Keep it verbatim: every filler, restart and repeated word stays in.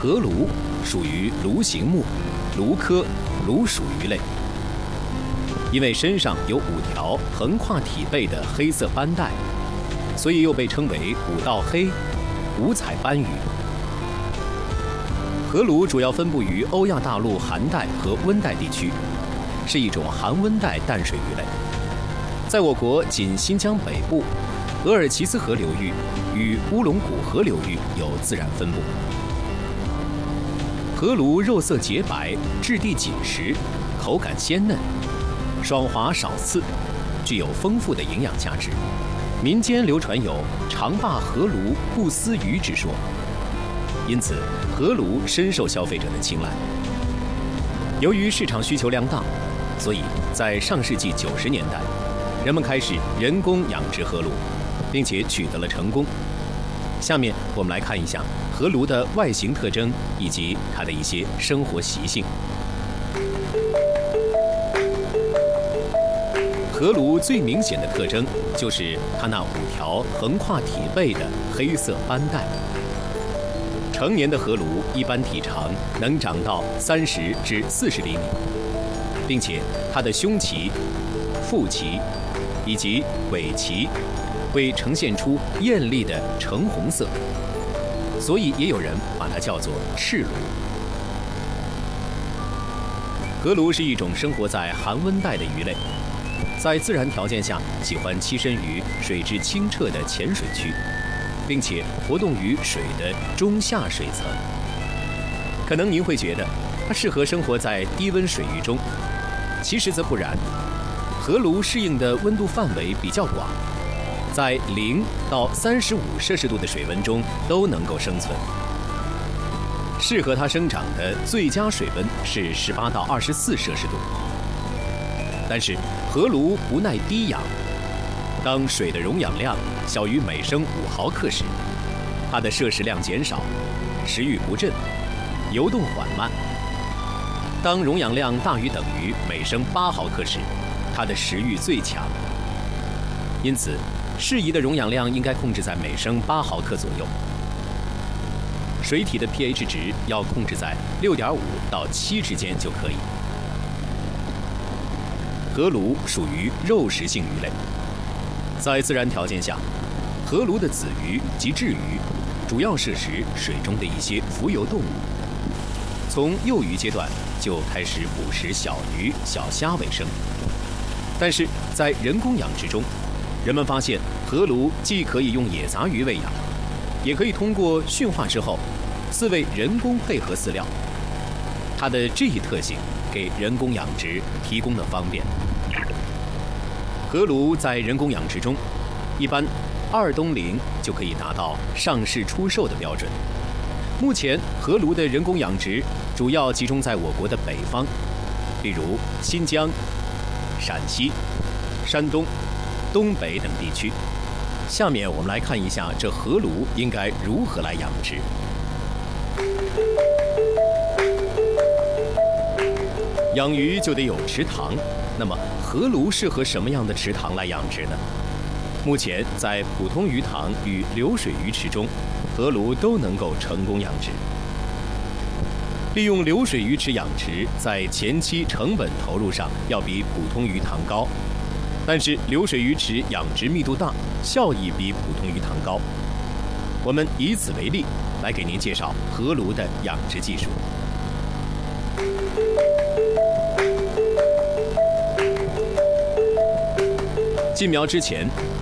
河鲈属于鲈形目鲈科鲈属鱼类，因为身上有五条横跨体背的黑色斑带，所以又被称为五道黑、五彩斑鱼。河鲈主要分布于欧亚大陆寒带和温带地区，是一种寒温带淡水鱼类。在我国仅新疆北部、额尔齐斯河流域与乌龙古河流域有自然分布。河鲈肉色洁白，质地紧实，口感鲜嫩，爽滑少刺，具有丰富的营养价值。民间流传有长霸河鲈不思鱼之说，因此河鲈深受消费者的青睐。由于市场需求量大，所以在上世纪九十年代，人们开始人工养殖河鲈，并且取得了成功。下面我们来看一下河鲈的外形特征以及它的一些生活习性。河鲈最明显的特征就是它那五条横跨体背的黑色斑带。成年的河鲈一般体长能长到三十至四十厘米，并且它的胸鳍、腹鳍以及尾鳍会呈现出艳丽的橙红色，所以也有人把它叫做赤鲈。河鲈是一种生活在寒温带的鱼类，在自然条件下喜欢栖身于水质清澈的浅水区，并且活动于水的中下水层。可能您会觉得它适合生活在低温水域中，其实则不然。河鲈适应的温度范围比较广，在零到三十五摄氏度的水温中都能够生存。适合它生长的最佳水温是十八到二十四摄氏度。但是河鲈不耐低氧，当水的溶氧量小于每升五毫克时，它的摄食量减少，食欲不振，游动缓慢。当溶氧量大于等于每升八毫克时，它的食欲最强。因此适宜的溶氧量应该控制在每升八毫克左右。水体的 pH 值要控制在六点五到七之间就可以。河鲈属于肉食性鱼类，在自然条件下，河鲈的子鱼及稚鱼主要摄食水中的一些浮游动物，从幼鱼阶段就开始捕食小鱼、小虾为生。但是在人工养殖中，人们发现河鲈既可以用野杂鱼喂养，也可以通过驯化之后饲喂人工配合饲料。它的这一特性给人工养殖提供了方便。河鲈在人工养殖中，一般二冬龄就可以达到上市出售的标准。目前河鲈的人工养殖主要集中在我国的北方，比如新疆、陕西、山东、东北等地区。下面我们来看一下这河鲈应该如何来养殖。养鱼就得有池塘，那么河鲈适合什么样的池塘来养殖呢？目前在普通鱼塘与流水鱼池中，河鲈都能够成功养殖。利用流水鱼池养殖，在前期成本投入上要比普通鱼塘高，但是流水鱼池养殖密度大，效益比普通鱼塘高。我们以此为例，来给您介绍河鲈的养殖技术。进苗之前，